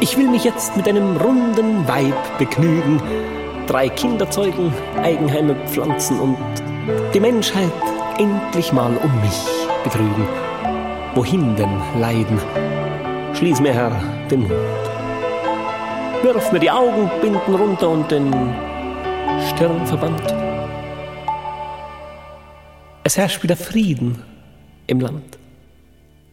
Ich will mich jetzt mit einem runden Weib begnügen, 3 Kinder zeugen, Eigenheime pflanzen und die Menschheit endlich mal um mich betrügen. Wohin denn Leiden? Schließ mir, Herr, den Mund. Wirf mir die Augenbinden runter und den Stirnverband. Es herrscht wieder Frieden im Land.